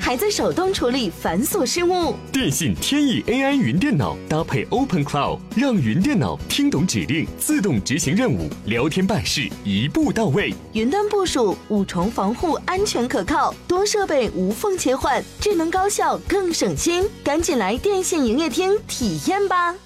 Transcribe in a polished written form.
还在手动处理繁琐事务。 电信天翼 AI 云电脑搭配 Open Cloud， 让云电脑听懂指令，自动执行任务，聊天办事一步到位。 云端部署5重防护，安全可靠，多设备无缝切换，智能高效更省心。赶紧来电信营业厅体验吧！